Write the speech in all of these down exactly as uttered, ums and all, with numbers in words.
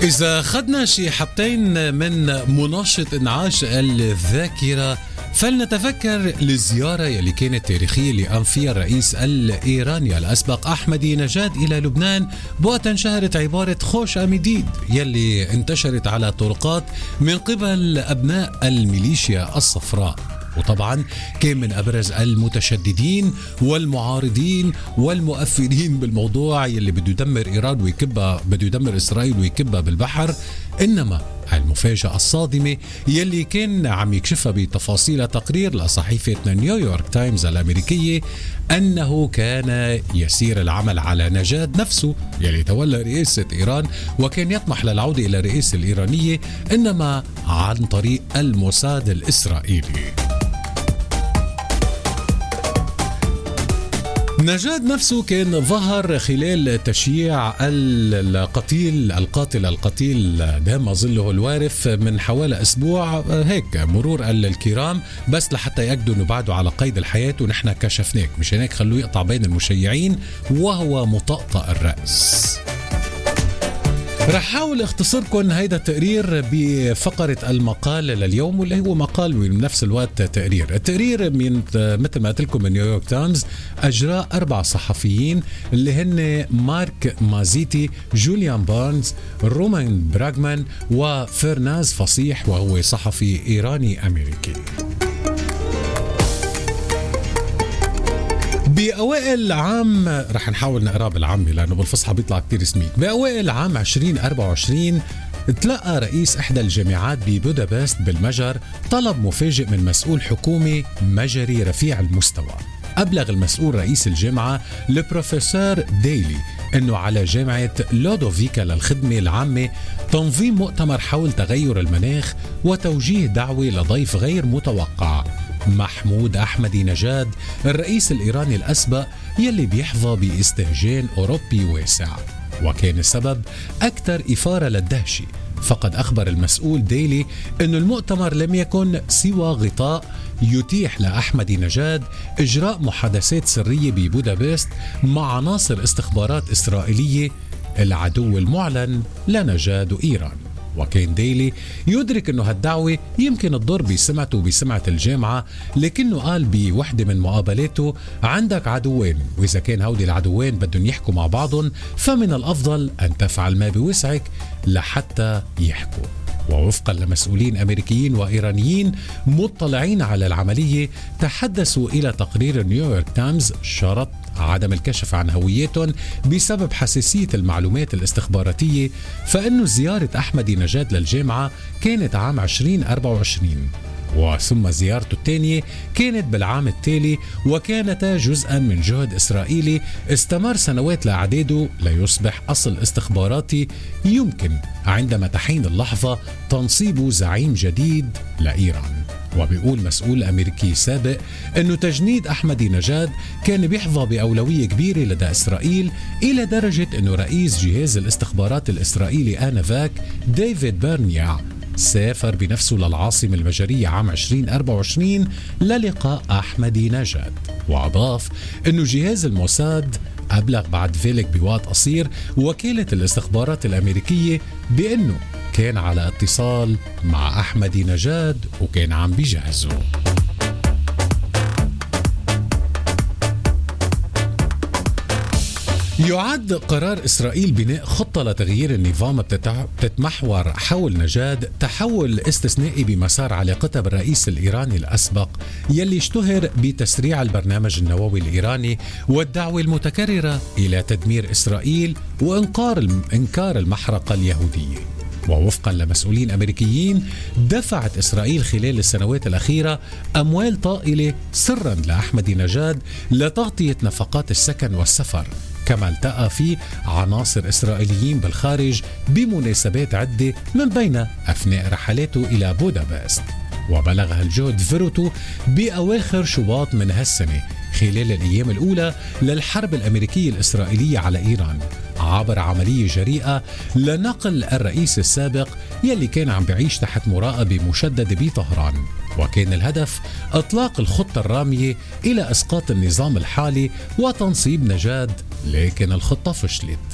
إذا خدنا شي حبتين من مناشط انعاش الذاكرة فلنتذكر الزيارة يلي كانت تاريخية اللي قام فيها الرئيس الإيراني الأسبق أحمدي نجاد إلى لبنان بوقت انشهرت عبارة خوش أميديد يلي انتشرت على طرقات من قبل أبناء الميليشيا الصفراء. وطبعا كان من أبرز المتشددين والمعارضين والمؤثرين بالموضوع يلي بده يدمر إيران ويكبها، بده يدمر إسرائيل ويكبها بالبحر. إنما المفاجأة الصادمة يلي كان عم يكشفها بتفاصيل تقرير لصحيفة نيويورك تايمز الأمريكية أنه كان يسير العمل على نجاد نفسه يلي تولى رئاسة إيران وكان يطمح للعودة إلى الرئاسة الإيرانية، إنما عن طريق الموساد الإسرائيلي. نجاد نفسه كان ظهر خلال تشييع القتيل القاتل القتيل دام ظله الوارث من حوالي أسبوع، هيك مرور الكرام، بس لحتى يأكدوا أنه بعده على قيد الحياة ونحن كشفناك، مش هيك خلوه يقطع بين المشيعين وهو مطأطأ الرأس. رح حاول اختصركم هيدا التقرير بفقرة المقال لليوم، واللي هو مقال من نفس الوقت تقرير. التقرير من مثل ما قلت لكم من نيويورك تايمز أجراء أربع صحفيين اللي هن مارك مازيتي، جوليان بارنز، رومان براغمان وفرناز فصيح وهو صحفي إيراني أمريكي. بأوائل عام رح نحاول نقرأ بالعامي لأنه بالفصحى بيطلع كتير سميك. بأوائل عام عشرين أربعة وعشرين تلقى رئيس إحدى الجامعات ببودابست بالمجر طلب مفاجئ من مسؤول حكومي مجري رفيع المستوى. أبلغ المسؤول رئيس الجامعة البروفيسور ديلي أنه على جامعة لودوفيكا للخدمة العامة تنظيم مؤتمر حول تغير المناخ وتوجيه دعوة لضيف غير متوقع، محمود أحمدي نجاد الرئيس الإيراني الأسبق يلي بيحظى باستهجان أوروبي واسع. وكان السبب أكثر إثارة للدهشة، فقد أخبر المسؤول ديلي أن المؤتمر لم يكن سوى غطاء يتيح لأحمدي نجاد إجراء محادثات سرية ببودابست مع عناصر استخبارات إسرائيلية العدو المعلن لنجاد وإيران. وكان ديلي يدرك أنه هالدعوة يمكن تضر بسمعته وبسمعة الجامعة، لكنه قال بوحدة من مقابلاته عندك عدوين، وإذا كان هودي العدوين بدهم يحكوا مع بعضهم فمن الأفضل أن تفعل ما بوسعك لحتى يحكوا. ووفقا لمسؤولين أمريكيين وإيرانيين مطلعين على العملية تحدثوا إلى تقرير نيويورك تايمز شرط عدم الكشف عن هويتهم بسبب حساسية المعلومات الاستخباراتية، فإنه زيارة أحمدي نجاد للجامعة كانت عام عشرين أربعة وعشرين وثم زيارته الثانية كانت بالعام التالي، وكانتا جزءا من جهد إسرائيلي استمر سنوات لأعداده ليصبح أصل استخباراتي يمكن عندما تحين اللحظة تنصيب زعيم جديد لإيران. وبيقول مسؤول أمريكي سابق أنه تجنيد أحمدي نجاد كان بيحظى بأولوية كبيرة لدى إسرائيل، إلى درجة أنه رئيس جهاز الاستخبارات الإسرائيلي آنذاك ديفيد بيرنيا سافر بنفسه للعاصمة المجرية عام عشرين أربعة وعشرين للقاء أحمدي نجاد. وأضاف أنه جهاز الموساد أبلغ بعد ذلك بوقت قصير وكالة الاستخبارات الأمريكية بأنه كان على اتصال مع أحمدي نجاد وكان عم بيجهزه. يعد قرار إسرائيل بناء خطة لتغيير النظام بتتمحور حول نجاد تحول استثنائي بمسار علاقتها بالرئيس الإيراني الأسبق يلي اشتهر بتسريع البرنامج النووي الإيراني والدعوة المتكررة إلى تدمير إسرائيل وإنكار إنكار المحرقة اليهودية. ووفقا لمسؤولين أمريكيين دفعت إسرائيل خلال السنوات الأخيرة أموال طائلة سرا لأحمدي نجاد لتغطية نفقات السكن والسفر، كما التقى فيه عناصر إسرائيليين بالخارج بمناسبات عدة من بين أثناء رحلاته إلى بودابست. وبلغ هالجهد ذروته بأواخر شباط من هالسنة خلال الأيام الأولى للحرب الأمريكية الإسرائيلية على إيران عبر عملية جريئة لنقل الرئيس السابق يلي كان عم بعيش تحت مراقبة مشددة بطهران. وكان الهدف إطلاق الخطة الرامية إلى إسقاط النظام الحالي وتنصيب نجاد، لكن الخطة فشلت.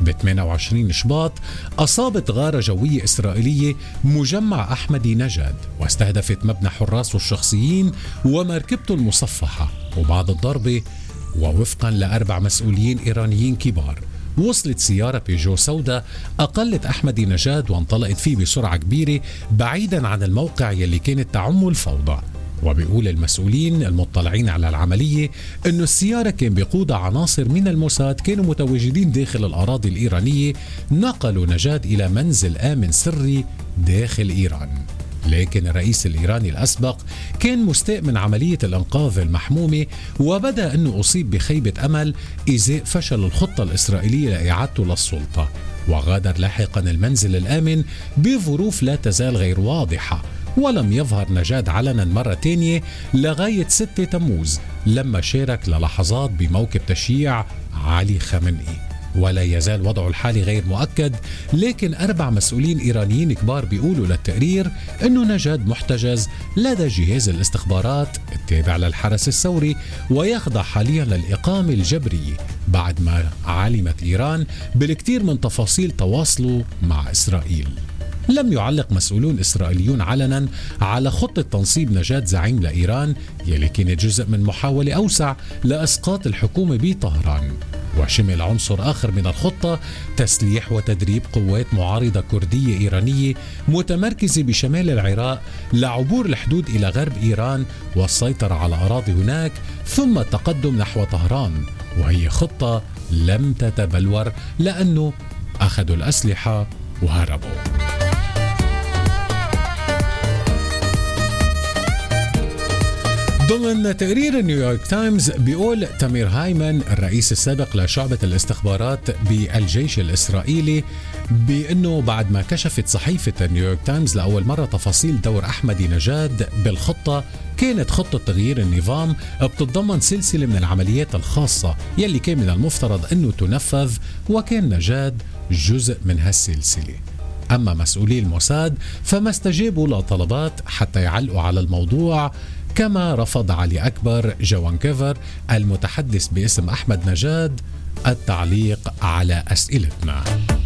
ب ثمانية وعشرين شباط أصابت غارة جوية إسرائيلية مجمع أحمدي نجاد واستهدفت مبنى حراسه الشخصيين ومركبته المصفحة. وبعد الضربة ووفقا لأربع مسؤولين إيرانيين كبار وصلت سيارة بيجو سوداء أقلت أحمدي نجاد وانطلقت فيه بسرعة كبيرة بعيدا عن الموقع يلي كانت تعم الفوضى. وبيقول المسؤولين المطلعين على العملية أنه السيارة كان بيقودها عناصر من الموساد كانوا متواجدين داخل الأراضي الإيرانية، نقلوا نجاد إلى منزل آمن سري داخل إيران. لكن الرئيس الإيراني الأسبق كان مستاء من عملية الإنقاذ المحمومة وبدأ أنه أصيب بخيبة أمل إزاء فشل الخطة الإسرائيلية لإعادته للسلطة، وغادر لاحقا المنزل الآمن بظروف لا تزال غير واضحة. ولم يظهر نجاد علنا مرة تانية لغاية ستة تموز لما شارك للحظات بموكب تشييع علي خامنئي. ولا يزال وضعه الحالي غير مؤكد، لكن أربع مسؤولين إيرانيين كبار بيقولوا للتقرير أنه نجاد محتجز لدى جهاز الاستخبارات التابع للحرس الثوري ويخضع حاليا للإقامة الجبرية بعد ما علمت إيران بالكثير من تفاصيل تواصله مع إسرائيل. لم يعلق مسؤولون إسرائيليون علنا على خطة تنصيب نجاد زعيم لإيران يلي كانت جزء من محاولة أوسع لإسقاط الحكومة بطهران. وشمل عنصر آخر من الخطة تسليح وتدريب قوات معارضة كردية إيرانية متمركزة بشمال العراق لعبور الحدود إلى غرب إيران والسيطرة على أراضي هناك ثم التقدم نحو طهران. وهي خطة لم تتبلور لأنه أخذوا الأسلحة وهربوا. ضمن تقرير نيويورك تايمز بيقول تامير هايمان الرئيس السابق لشعبة الاستخبارات بالجيش الإسرائيلي بأنه بعد ما كشفت صحيفة نيويورك تايمز لأول مرة تفاصيل دور أحمدي نجاد بالخطة، كانت خطة تغيير النظام بتتضمن سلسلة من العمليات الخاصة يلي كان من المفترض أنه تنفذ، وكان نجاد جزء من هالسلسلة. أما مسؤولي الموساد فما استجابوا لطلبات حتى يعلقوا على الموضوع، كما رفض علي أكبر جوانكيفر المتحدث باسم أحمد نجاد التعليق على أسئلتنا.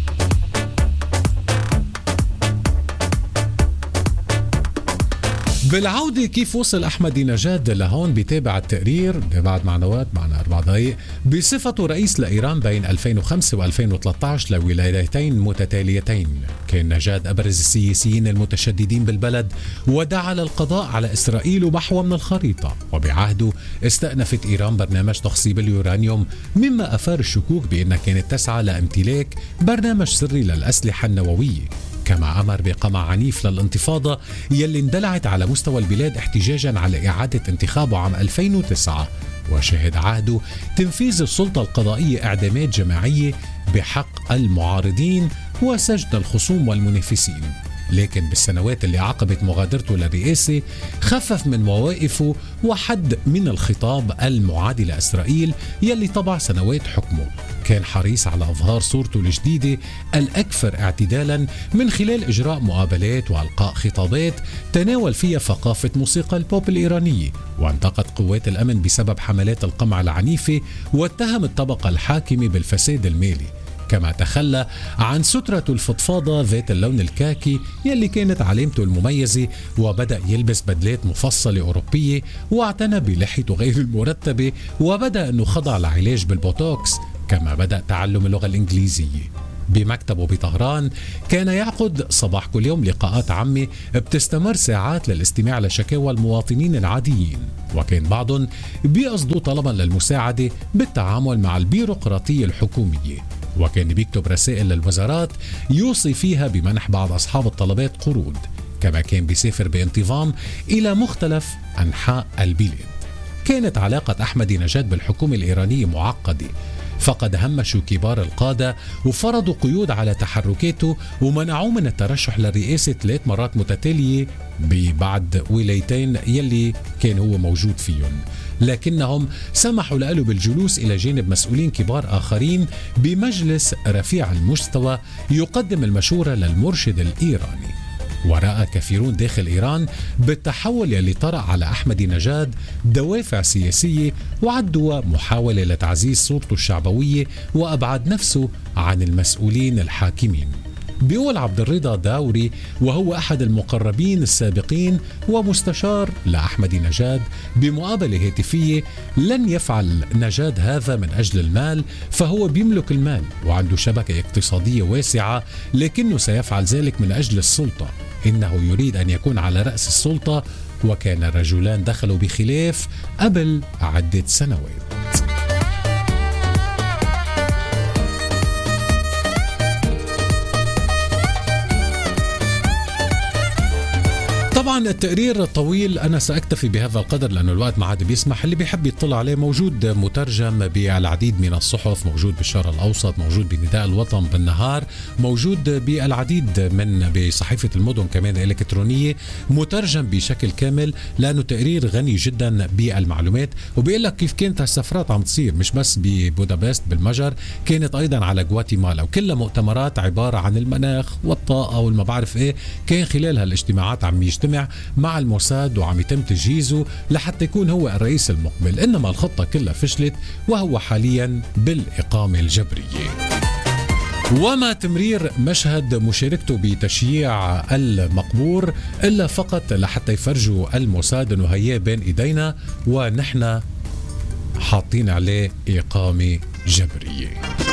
بالعودة كيف وصل أحمدي نجاد لهون بيتابع التقرير بعد معنوات معنا أربع دقائق. بصفته رئيس لإيران بين ألفين وخمسة وألفين وثلاثة عشر لولايتين متتاليتين، كان نجاد أبرز السياسيين المتشددين بالبلد ودعا للقضاء على إسرائيل ومحوه من الخريطة. وبعهده استأنفت إيران برنامج تخصيب اليورانيوم، مما أثار الشكوك بأنها كانت تسعى لامتلاك برنامج سري للأسلحة النووية. كما أمر بقمع عنيف للانتفاضة يلي اندلعت على مستوى البلاد احتجاجا على إعادة انتخابه عام ألفين وتسعة، وشهد عهده تنفيذ السلطة القضائية إعدامات جماعية بحق المعارضين وسجن الخصوم والمنافسين. لكن بالسنوات اللي عقبت مغادرته للرئاسة خفف من مواقفه وحد من الخطاب المعادي لإسرائيل يلي طبع سنوات حكمه. كان حريص على إظهار صورته الجديدة الأكثر اعتدالا من خلال إجراء مقابلات وألقاء خطابات تناول فيها ثقافة موسيقى البوب الإيرانية، وانتقد قوات الأمن بسبب حملات القمع العنيفة واتهم الطبقة الحاكمة بالفساد المالي. كما تخلى عن سترة الفضفاضة ذات اللون الكاكي يلي كانت علامته المميزة، وبدأ يلبس بدلات مفصلة أوروبية، واعتنى بلحيته غير المرتبة، وبدأ أنه خضع لعلاج بالبوتوكس. كما بدأ تعلم اللغة الإنجليزية. بمكتبه بطهران كان يعقد صباح كل يوم لقاءات عامة بتستمر ساعات للاستماع لشكاوى المواطنين العاديين، وكان بعضهم بيقصدوا طلبا للمساعدة بالتعامل مع البيروقراطية الحكومية. وكان بيكتب رسائل للوزارات يوصي فيها بمنح بعض أصحاب الطلبات قروض. كما كان بيسافر بانتظام إلى مختلف أنحاء البلاد. كانت علاقة أحمدي نجاد بالحكومة الإيرانية معقدة، فقد همشوا كبار القادة وفرضوا قيود على تحركاته ومنعوه من الترشح للرئاسة ثلاث مرات متتالية ببعد ولايتين يلي كان هو موجود فيهم، لكنهم سمحوا له بالجلوس إلى جانب مسؤولين كبار آخرين بمجلس رفيع المستوى يقدم المشورة للمرشد الإيراني. ورأى كثيرون داخل إيران بالتحول يلي طرأ على أحمدي نجاد دوافع سياسية، وعدوا محاولة لتعزيز صورته الشعبوية وأبعد نفسه عن المسؤولين الحاكمين. بيقول عبد الرضا داوري وهو أحد المقربين السابقين ومستشار لأحمدي نجاد بمقابلة هاتفية: لن يفعل نجاد هذا من أجل المال، فهو بيملك المال وعنده شبكة اقتصادية واسعة، لكنه سيفعل ذلك من أجل السلطة. إنه يريد أن يكون على رأس السلطة، وكان الرجلان دخلوا بخلاف قبل عدة سنوات. طبعا التقرير طويل، أنا سأكتفي بهذا القدر لأنه الوقت ما عاد بيسمح. اللي بيحب يطلع عليه موجود مترجم بالعديد من الصحف، موجود بالشرق الأوسط، موجود بنداء الوطن بالنهار، موجود بالعديد من بصحيفة المدن كمان الإلكترونية، مترجم بشكل كامل لأنه تقرير غني جدا بالمعلومات. وبيقول لك كيف كانت السفرات عم تصير مش بس ببودابست بالمجر، كانت أيضا على غواتيمالا، وكلها مؤتمرات عبارة عن المناخ والطاقة والما بعرف إيه. كان خلال هالاجتماعات عم يجتمع مع الموساد وعم يتم تجهيزه لحتى يكون هو الرئيس المقبل، إنما الخطة كلها فشلت وهو حاليا بالإقامة الجبرية. وما تمرير مشهد مشاركته بتشييع المقبور إلا فقط لحتى يفرجوا الموساد إنه هيا بين إيدينا ونحن حاطين عليه إقامة جبرية.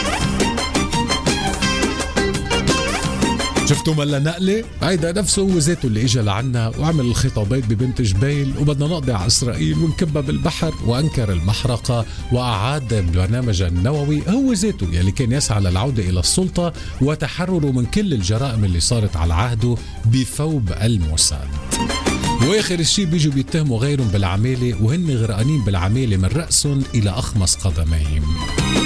شفتوا ملا نقلة؟ هيدا نفسه هو ذاته اللي اجى لعنا وعمل الخطابات ببنت جبيل وبدنا نقضي على إسرائيل ونكبها بالبحر، وأنكر المحرقة وأعاد البرنامج النووي. هو ذاته يلي كان يسعى للعودة إلى السلطة وتحرره من كل الجرائم اللي صارت على عهده بثوب الموساد. واخر الشيء بيجوا بيتهموا غيرهم بالعمالة وهن غرقانين بالعمالة من رأسهم إلى أخمص قدميهم.